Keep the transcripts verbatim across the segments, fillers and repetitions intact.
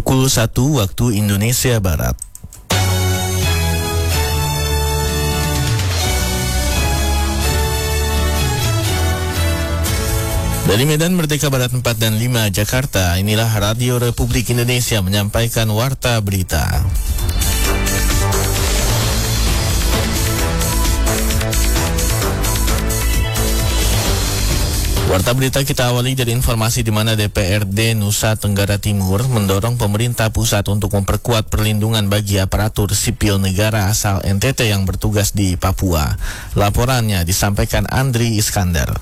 Pukul satu waktu Indonesia Barat. Dari Medan Merdeka Barat empat dan lima Jakarta, inilah Radio Republik Indonesia menyampaikan Warta Berita. Warta Berita kita awali dari informasi di mana D P R D Nusa Tenggara Timur mendorong pemerintah pusat untuk memperkuat perlindungan bagi aparatur sipil negara asal N T T yang bertugas di Papua. Laporannya disampaikan Andri Iskandar.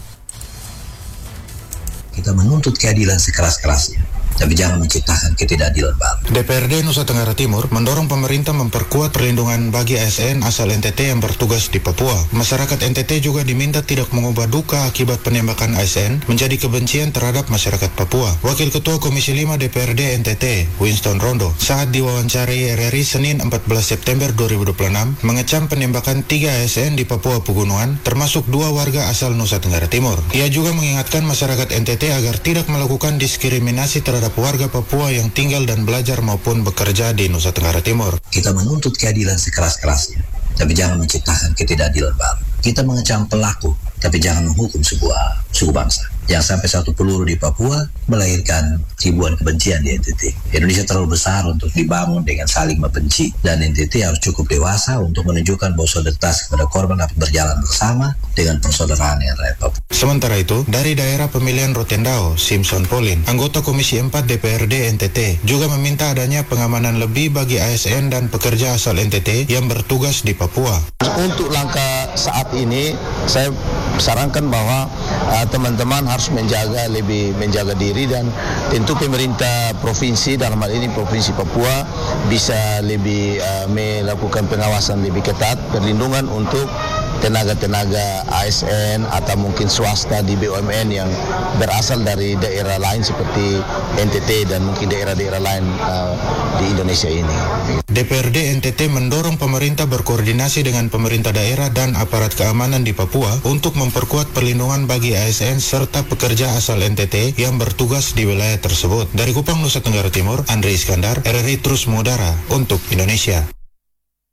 Kita menuntut keadilan sekeras-kerasnya, tapi jangan menciptakan ketidakadilan baru. D P R D Nusa Tenggara Timur mendorong pemerintah memperkuat perlindungan bagi A S N asal N T T yang bertugas di Papua. Masyarakat N T T juga diminta tidak mengubah duka akibat penembakan A S N menjadi kebencian terhadap masyarakat Papua. Wakil Ketua Komisi lima D P R D N T T, Winston Rondo, saat diwawancari R R I Senin empat belas September dua ribu dua puluh enam, mengecam penembakan tiga A S N di Papua Pegunungan, termasuk dua warga asal Nusa Tenggara Timur. Ia juga mengingatkan masyarakat N T T agar tidak melakukan diskriminasi terhadap warga Papua yang tinggal dan belajar maupun bekerja di Nusa Tenggara Timur. Kita menuntut keadilan sekeras-kerasnya, tapi jangan menciptakan ketidakadilan baru. Kita mengecam pelaku, tapi jangan menghukum sebuah suku bangsa. Yang sampai satu peluru di Papua melahirkan ribuan kebencian di N T T. Indonesia terlalu besar untuk dibangun dengan saling membenci, dan N T T harus cukup dewasa untuk menunjukkan bahwa solidaritas kepada korban dapat berjalan bersama dengan persaudaraan yang rakyat Papua. Sementara itu, dari daerah pemilihan Rotendao, Simpson Pauline, anggota Komisi empat D P R D N T T, juga meminta adanya pengamanan lebih bagi A S N dan pekerja asal N T T yang bertugas di Papua. Untuk langkah saat ini, saya sarankan bahwa uh, teman-teman harus menjaga lebih menjaga diri, dan tentu pemerintah provinsi, dalam hal ini Provinsi Papua, bisa lebih uh, melakukan pengawasan lebih ketat, perlindungan untuk tenaga-tenaga A S N atau mungkin swasta di B U M N yang berasal dari daerah lain seperti N T T dan mungkin daerah-daerah lain uh, di Indonesia ini. D P R D N T T mendorong pemerintah berkoordinasi dengan pemerintah daerah dan aparat keamanan di Papua untuk memperkuat perlindungan bagi A S N serta pekerja asal N T T yang bertugas di wilayah tersebut. Dari Kupang, Nusa Tenggara Timur, Andri Iskandar, R R I terus mengudara untuk Indonesia.